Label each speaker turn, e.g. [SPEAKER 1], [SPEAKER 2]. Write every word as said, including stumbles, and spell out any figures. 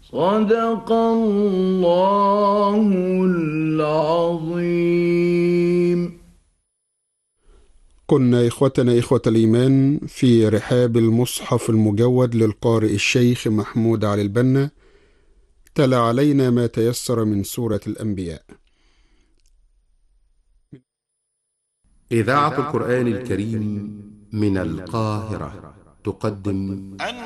[SPEAKER 1] صدق الله العظيم.
[SPEAKER 2] كنا إخوتنا إخوة الإيمان في رحاب المصحف المجود للقارئ الشيخ محمود علي البنا، تلا علينا ما تيسر من سورة الأنبياء.
[SPEAKER 3] إذاعة القرآن الكريم من القاهرة تقدم